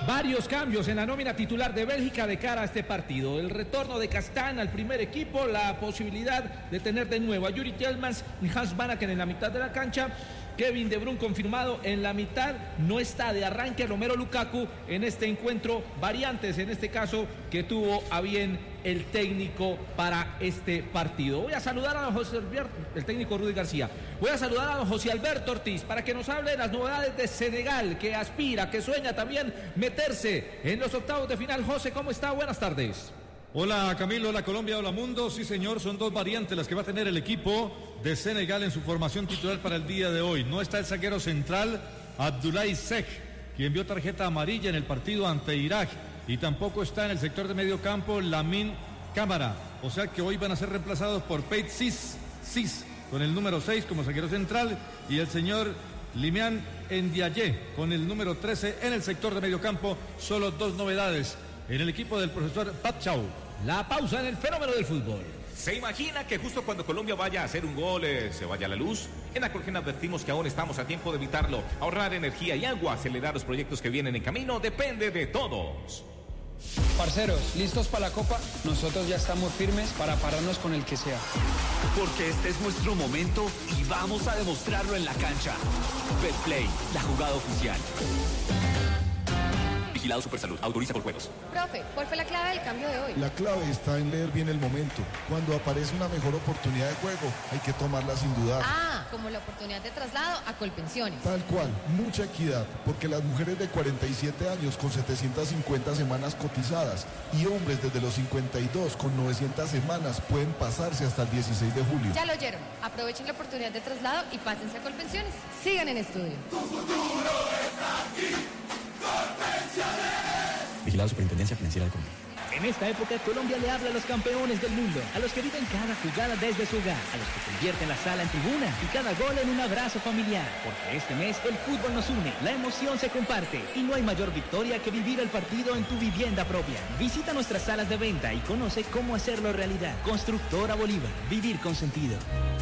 Varios cambios en la nómina titular de Bélgica de cara a este partido. El retorno de Castán al primer equipo, la posibilidad de tener de nuevo a Yuri Tielemans y Hans Vanaken en la mitad de la cancha. Kevin De Bruyne confirmado en la mitad, no está de arranque Romelu Lukaku en este encuentro, variantes en este caso que tuvo a bien el técnico para este partido. Voy a saludar a don José Alberto, el técnico Rudy García. Voy a saludar a don José Alberto Ortiz para que nos hable de las novedades de Senegal, que aspira, que sueña también meterse en los octavos de final. José, ¿cómo está? Buenas tardes. Hola Camilo, hola Colombia, hola mundo. Sí señor, son dos variantes las que va a tener el equipo de Senegal en su formación titular para el día de hoy. No está el zaguero central Abdoulaye Seck, quien vio tarjeta amarilla en el partido ante Irak, y tampoco está en el sector de medio campo Lamine Camara. O sea que hoy van a ser reemplazados por Pape Ciss con el número 6 como zaguero central, y el señor Limian Ndiaye con el número 13 en el sector de medio campo. Solo dos novedades en el equipo del profesor Pat Chau. La pausa en el fenómeno del fútbol. ¿Se imagina que justo cuando Colombia vaya a hacer un gol se vaya la luz? En Acolgen advertimos que aún estamos a tiempo de evitarlo. Ahorrar energía y agua, acelerar los proyectos que vienen en camino, depende de todos. Parceros, ¿listos para la Copa? Nosotros ya estamos firmes para pararnos con el que sea. Porque este es nuestro momento y vamos a demostrarlo en la cancha. Betplay, la jugada oficial. Vigilado Supersalud, autoriza por juegos. Profe, ¿cuál fue la clave del cambio de hoy? La clave está en leer bien el momento. Cuando aparece una mejor oportunidad de juego, hay que tomarla sin dudar. Ah, como la oportunidad de traslado a Colpensiones. Tal cual, mucha equidad, porque las mujeres de 47 años con 750 semanas cotizadas y hombres desde los 52 con 900 semanas pueden pasarse hasta el 16 de julio. Ya lo oyeron, aprovechen la oportunidad de traslado y pásense a Colpensiones. Sigan en estudio. Tu futuro está aquí. Vigilado Superintendencia Financiera de Colombia. En esta época, Colombia le habla a los campeones del mundo, a los que viven cada jugada desde su hogar, a los que convierten la sala en tribuna y cada gol en un abrazo familiar. Porque este mes el fútbol nos une, la emoción se comparte y no hay mayor victoria que vivir el partido en tu vivienda propia. Visita nuestras salas de venta y conoce cómo hacerlo realidad. Constructora Bolívar, vivir con sentido.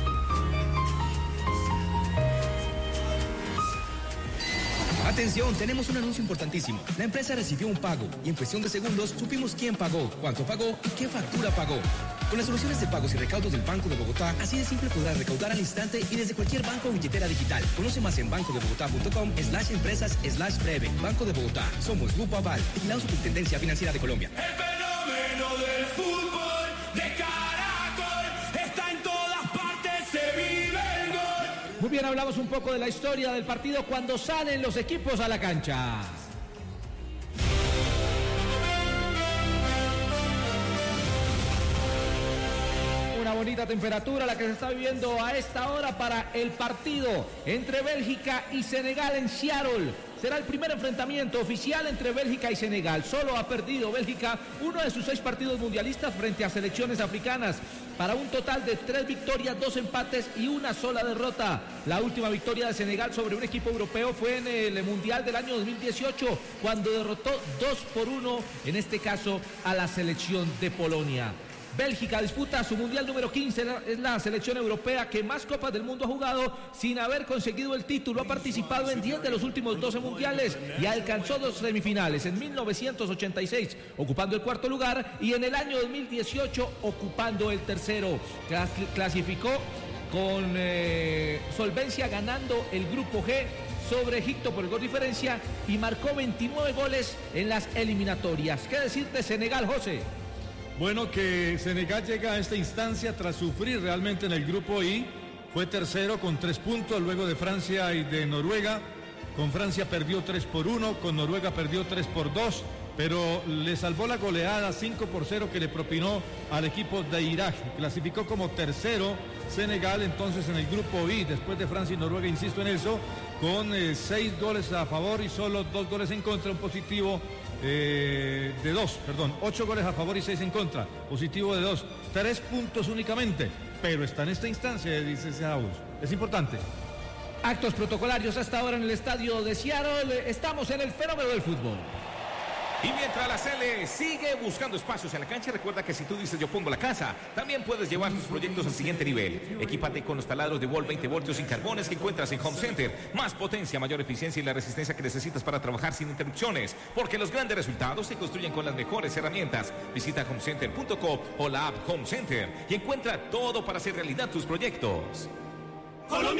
Atención, tenemos un anuncio importantísimo. La empresa recibió un pago y en cuestión de segundos supimos quién pagó, cuánto pagó y qué factura pagó. Con las soluciones de pagos y recaudos del Banco de Bogotá, así de simple podrás recaudar al instante y desde cualquier banco o billetera digital. Conoce más en bancodebogotá.com/empresas/breve. Banco de Bogotá. Somos Grupo Aval, vigilado Superintendencia Financiera de Colombia. El fenómeno del fútbol de Caracol está en todas partes, se vive el gol. Muy bien, hablamos un poco de la historia del partido cuando salen los equipos a la cancha. Una bonita temperatura la que se está viviendo a esta hora para el partido entre Bélgica y Senegal en Seattle. Será el primer enfrentamiento oficial entre Bélgica y Senegal. Solo ha perdido Bélgica uno de sus 6 partidos mundialistas frente a selecciones africanas, para un total de 3 victorias, 2 empates y una sola derrota. La última victoria de Senegal sobre un equipo europeo fue en el Mundial del año 2018, cuando derrotó 2-1, en este caso a la selección de Polonia. Bélgica disputa su mundial número 15, es la selección europea que más copas del mundo ha jugado sin haber conseguido el título. Ha participado en 10 de los últimos 12 mundiales y alcanzó 2 semifinales, en 1986 ocupando el 4º lugar y en el año 2018 ocupando el 3º. Clasificó con solvencia ganando el grupo G sobre Egipto por el gol diferencia y marcó 29 goles en las eliminatorias. ¿Qué decir de Senegal, José? Bueno, que Senegal llega a esta instancia tras sufrir realmente en el grupo I. Fue tercero con 3 puntos luego de Francia y de Noruega. Con Francia perdió 3-1, con Noruega perdió 3-2, pero le salvó la goleada 5-0 que le propinó al equipo de Irak. Clasificó como tercero Senegal entonces en el grupo I, después de Francia y Noruega, insisto en eso, con 6 goles a favor y solo 2 goles en contra, un positivo de 8 goles a favor y 6 en contra, positivo de 2, 3 puntos únicamente, pero está en esta instancia, dice Seaus. Es importante. Actos protocolarios hasta ahora en el estadio de Seattle. Estamos en el fenómeno del fútbol. Y mientras la Cele sigue buscando espacios en la cancha, recuerda que si tú dices yo pongo la casa, también puedes llevar tus proyectos al siguiente nivel. Equípate con los taladros de Volt 20 voltios sin carbones que encuentras en Home Center. Más potencia, mayor eficiencia y la resistencia que necesitas para trabajar sin interrupciones. Porque los grandes resultados se construyen con las mejores herramientas. Visita homecenter.com o la app Home Center y encuentra todo para hacer realidad tus proyectos. Colombia.